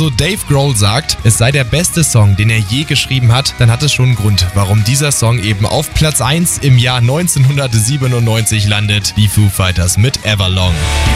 Also Dave Grohl sagt, es sei der beste Song, den er je geschrieben hat, dann hat es schon einen Grund, warum dieser Song eben auf Platz 1 im Jahr 1997 landet, die Foo Fighters mit Everlong.